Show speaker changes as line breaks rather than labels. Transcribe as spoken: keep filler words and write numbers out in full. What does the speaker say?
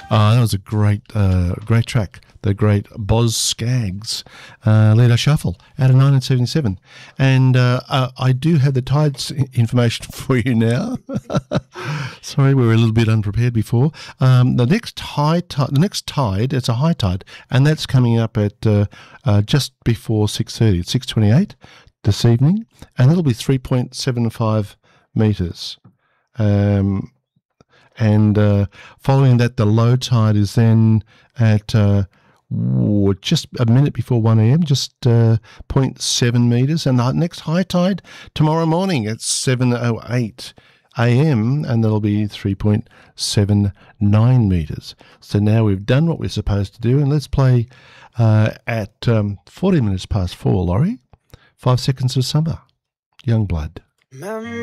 Oh, that was a great, uh, great track. The great Boz Scaggs, uh, Lido Shuffle, out of nineteen seventy-seven. And uh, uh, I do have the tides information for you now. Sorry, we were a little bit unprepared before. Um, the next high tide, the next tide, it's a high tide, and that's coming up at uh, uh, just before six thirty. It's six twenty-eight this evening, and that'll be three point seven five metres. Um, and uh, following that, the low tide is then at uh, just a minute before one a.m., just uh, zero point seven metres. And the next high tide tomorrow morning at seven oh eight a.m., and that'll be three point seven nine metres. So now we've done what we're supposed to do, and let's play uh, at um, forty minutes past four, Laurie. Five Seconds of Summer, Youngblood.